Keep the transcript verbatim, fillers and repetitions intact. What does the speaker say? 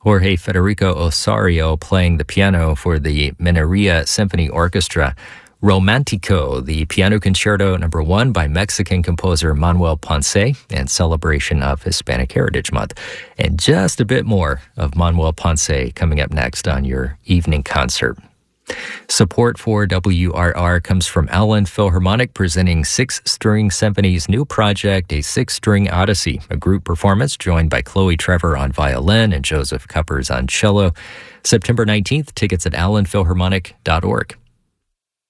Jorge Federico Osorio playing the piano for the Mineria Symphony Orchestra. Romantico, the Piano Concerto Number One by Mexican composer Manuel Ponce in celebration of Hispanic Heritage Month. And just a bit more of Manuel Ponce coming up next on your evening concert. Support for W R R comes from Allen Philharmonic, presenting Six String Symphony's new project, A Six-String Odyssey, a group performance joined by Chloe Trevor on violin and Joseph Cuppers on cello. September nineteenth, tickets at allen philharmonic dot org.